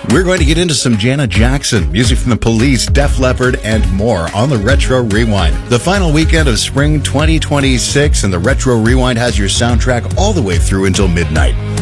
We're going to get into some Janet Jackson, music from the Police, Def Leppard, and more on the Retro Rewind. The final weekend of spring 2026, and the Retro Rewind has your soundtrack all the way through until midnight.